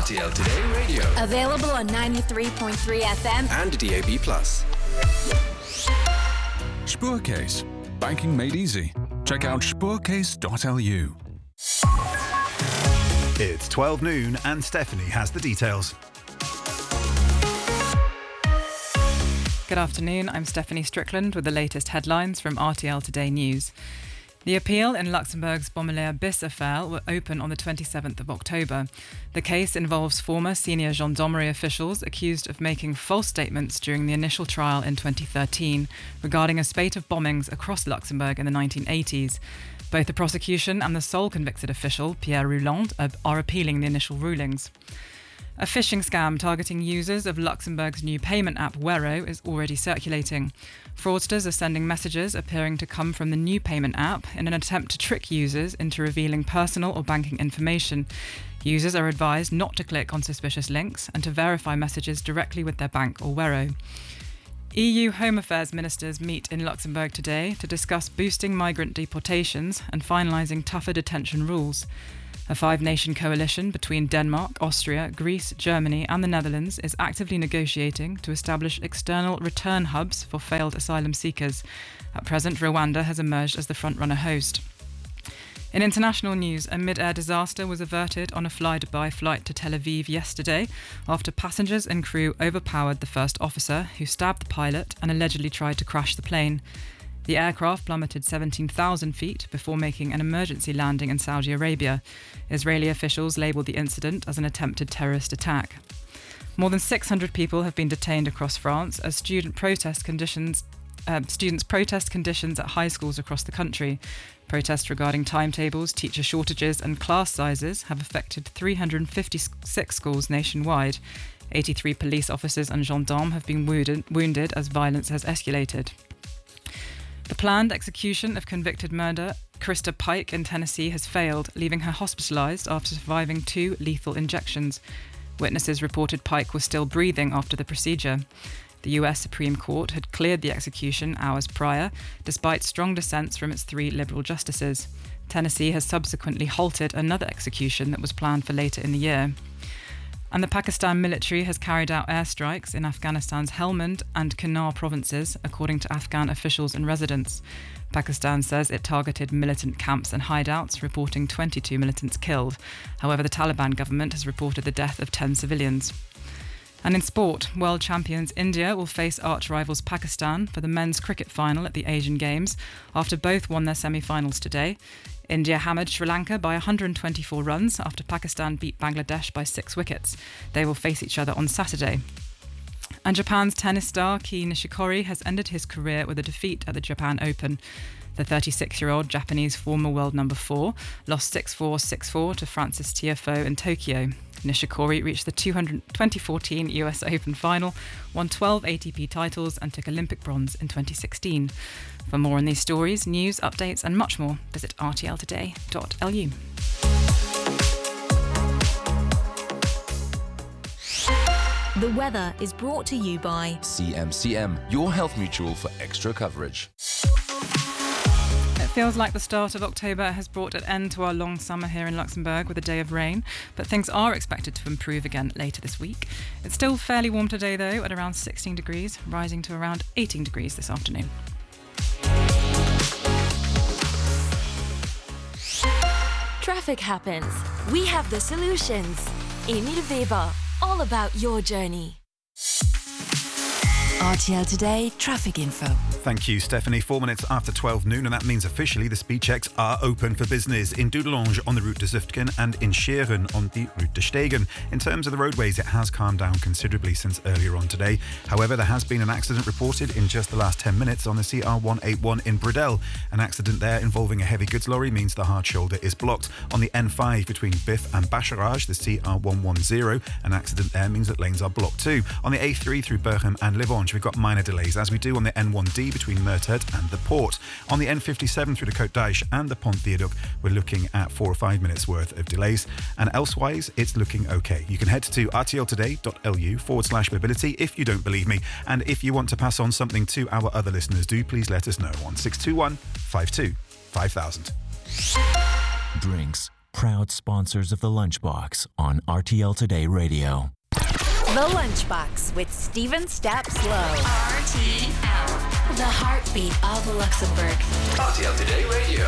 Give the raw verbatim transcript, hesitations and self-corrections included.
T L Today Radio. Available on ninety-three point three F M and D A B plus. Spoorcase. Banking made easy. Check out spoorcase dot L U. It's twelve noon and Stephanie has the details. Good afternoon, I'm Stephanie Strickland with the latest headlines from R T L Today News. The appeal in Luxembourg's Bommeleur bis affair will open on the twenty-seventh of October. The case involves former senior gendarmerie officials accused of making false statements during the initial trial in twenty thirteen regarding a spate of bombings across Luxembourg in the nineteen eighties. Both the prosecution and the sole convicted official, Pierre Rouland, are appealing the initial rulings. A phishing scam targeting users of Luxembourg's new payment app Wero is already circulating. Fraudsters are sending messages appearing to come from the new payment app in an attempt to trick users into revealing personal or banking information. Users are advised not to click on suspicious links and to verify messages directly with their bank or Wero. E U Home Affairs ministers meet in Luxembourg today to discuss boosting migrant deportations and finalising tougher detention rules. A five-nation coalition between Denmark, Austria, Greece, Germany and the Netherlands is actively negotiating to establish external return hubs for failed asylum seekers. At present, Rwanda has emerged as the front-runner host. In international news, a mid-air disaster was averted on a fly-by flight to Tel Aviv yesterday after passengers and crew overpowered the first officer, who stabbed the pilot and allegedly tried to crash the plane. The aircraft plummeted seventeen thousand feet before making an emergency landing in Saudi Arabia. Israeli officials labelled the incident as an attempted terrorist attack. More than six hundred people have been detained across France as student protest conditions, uh, students protest conditions at high schools across the country. Protests regarding timetables, teacher shortages and class sizes have affected three hundred fifty-six schools nationwide. eighty-three police officers and gendarmes have been wounded, wounded as violence has escalated. The planned execution of convicted murderer Krista Pike in Tennessee has failed, leaving her hospitalised after surviving two lethal injections. Witnesses reported Pike was still breathing after the procedure. The U S Supreme Court had cleared the execution hours prior, despite strong dissents from its three liberal justices. Tennessee has subsequently halted another execution that was planned for later in the year. And the Pakistan military has carried out airstrikes in Afghanistan's Helmand and Kunar provinces, according to Afghan officials and residents. Pakistan says it targeted militant camps and hideouts, reporting twenty-two militants killed. However, the Taliban government has reported the death of ten civilians. And in sport, world champions India will face arch rivals Pakistan for the men's cricket final at the Asian Games, after both won their semi-finals today. India hammered Sri Lanka by one hundred twenty-four runs after Pakistan beat Bangladesh by six wickets. They will face each other on Saturday. And Japan's tennis star Kei Nishikori has ended his career with a defeat at the Japan Open. The thirty-six-year-old Japanese former world number four lost six four, six four to Francis Tiafoe in Tokyo. Nishikori reached the twenty fourteen U S Open final, won twelve A T P titles and took Olympic bronze in twenty sixteen. For more on these stories, news, updates and much more, visit r t l today dot l u. The weather is brought to you by C M C M, your health mutual for extra coverage. It feels like the start of October has brought an end to our long summer here in Luxembourg with a day of rain, but things are expected to improve again later this week. It's still fairly warm today though, at around sixteen degrees, rising to around eighteen degrees this afternoon. Traffic happens. We have the solutions. Emil Weber, all about your journey. R T L Today Traffic Info. Thank you, Stephanie. Four minutes after twelve noon, and that means officially the speed checks are open for business in Dudelange on the route de Zutphen and in Scheren on the route de Stegen. In terms of the roadways, it has calmed down considerably since earlier on today. However, there has been an accident reported in just the last ten minutes on the C R one eighty-one in Bredel. An accident there involving a heavy goods lorry means the hard shoulder is blocked. On the N five between Biff and Bacharach, the C R one ten, an accident there means that lanes are blocked too. On the A three through Berchem and Livange, we've got minor delays, as we do on the N one D between Mertert and the Port. On the N fifty-seven through the Côte d'Ache and the Pont Viaduc, we're looking at four or five minutes worth of delays, and elsewise it's looking okay. You can head to rtltoday.lu forward slash mobility if you don't believe me, and if you want to pass on something to our other listeners, do please let us know on six two one, five two, five thousand. Drinks, proud sponsors of The Lunchbox on R T L Today Radio. The Lunchbox with Stephen Stapslow. R T L, the heartbeat of Luxembourg. R T L Today Radio.